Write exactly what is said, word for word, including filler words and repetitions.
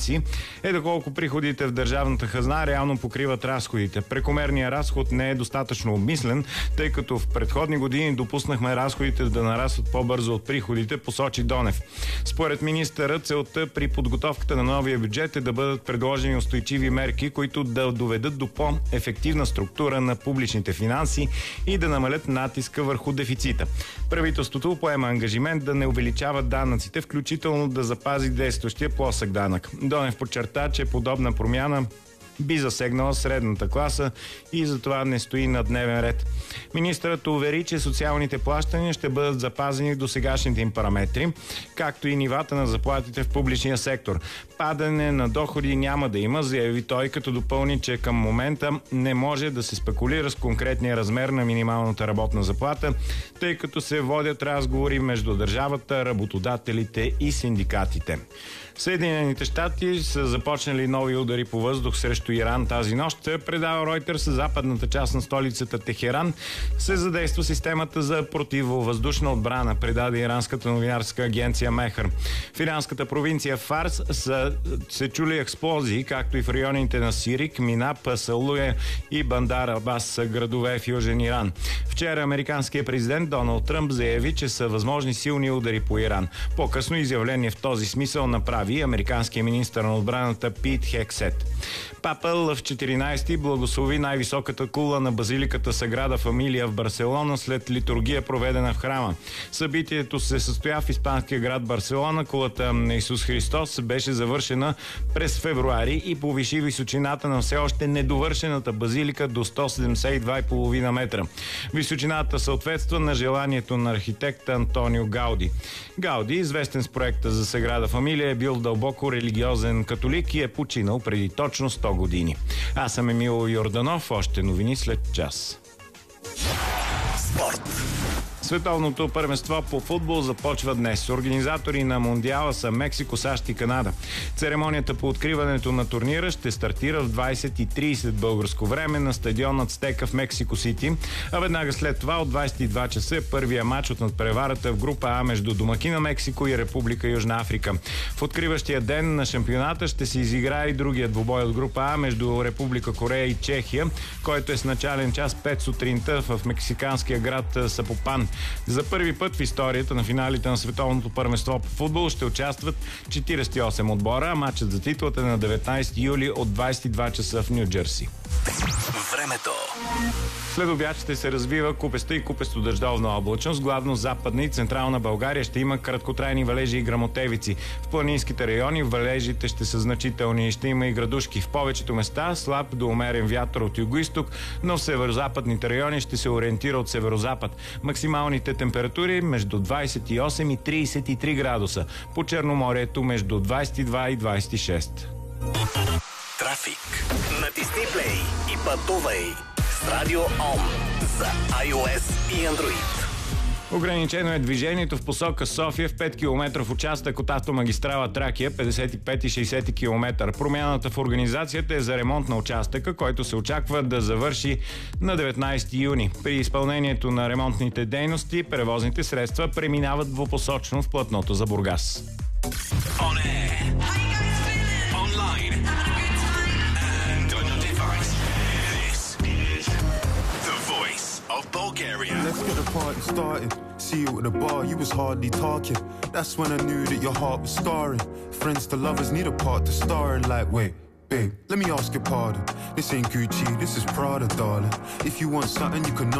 финанси е доколко приходите в държавната хазна реално покриват разходите. Прекомерният разход не е достатъчно обмислен, тъй като в предходни години допуснахме разходите да нарастват по-бързо от приходите, посочи Донев. Според министъра, целта при подготовката на новия бюджет е да бъдат предложени устойчиви мерки, които да доведат до по-ефективна структура на публичните финанси и да намалят натиска върху дефицита. Правителството поема ангажимент да не увеличава данъците, включително да запази действащия плосък данък. Донев подчерта, че подобна промяна би засегнала средната класа и затова не стои на дневен ред. Министърът увери, че социалните плащания ще бъдат запазени до сегашните им параметри, както и нивата на заплатите в публичния сектор. Падане на доходи няма да има, заяви той, като допълни, че към момента не може да се спекулира с конкретния размер на минималната работна заплата, тъй като се водят разговори между държавата, работодателите и синдикатите. Съединените щати са започнали нови удари по въздух срещу Иран тази нощ. Предава Reuters, западната част на столицата Техеран се задейства системата за противовъздушна отбрана, предаде иранската новинарска агенция Мехър. В иранската провинция Фарс са, се чули експлозии, както и в районите на Сирик, Минап, Салуе и Бандар Абас са градове в Южен Иран. Вчера американският президент Доналд Тръмп заяви, че са възможни силни удари по Иран. По-късно изявление в този смисъл направи американския министър на отбраната Пит Хексет. Папа Лъв четиринайсети благослови най-високата кула на базиликата Саграда Фамилия в Барселона след литургия, проведена в храма. Събитието се състоя в испанския град Барселона. Кулата на Исус Христос беше завършена през февруари и повиши височината на все още недовършената базилика до сто седемдесет и два цяло и пет метра. Височината съответства на желанието на архитекта Антонио Гауди. Гауди, известен с проекта за Саграда Фамилия, е бил дълбоко религиозен католик и е починал преди точно сто години. Аз съм Емил Йорданов, още новини след час. Спорт. Световното първенство по футбол започва днес. Организатори на Мондиала са Мексико, САЩ и Канада. Церемонията по откриването на турнира ще стартира в двайсет и трийсет българско време на стадион Ацтека в Мексико Сити, а веднага след това от двайсет и два часа е първия матч от надпреварата в група А между домакина Мексико и Република Южна Африка. В откриващия ден на шампионата ще се изиграе и другия двубой от група А между Република Корея и Чехия, който е с начален час пет сутринта в мексиканския град Сапопан. За първи път в историята на финалите на Световното първенство по футбол ще участват четирийсет и осем отбора, а матчът за титлата е на деветнайсети юли от двайсет и два часа в Ню Джерси. Времето. След обяд ще се развива купеста и купесто-дъждовна облачност. Главно западна и централна България ще има краткотрайни валежи и гръмотевици. В планинските райони валежите ще са значителни и ще има и градушки. В повечето места слаб до умерен вятър от югоизток, но в северозападните райони ще се ориентира от северозапад. Максималните температури между двайсет и осем и трийсет и три градуса. По Черноморието между двайсет и два и двайсет и шест. Трафик. Натисни плей и пътувай с Радио Ом за iOS и Android. Ограничено е движението в посока София в пет километров участък от автомагистрала Тракия, петдесет и пет и шейсети километър. Промяната в организацията е за ремонт на участъка, който се очаква да завърши на деветнайсети юни. При изпълнението на ремонтните дейности, превозните средства преминават двупосочно в платното за Бургас. On air. Online. And on your device. This is the voice of Bulgaria. Let's get the party started. See you at the bar, you was hardly talking. That's when I knew that your heart was scarring. Friends to lovers need a part to star in. Like, wait, babe, let me ask your pardon. This ain't Gucci, this is Prada, darling. If you want something, you can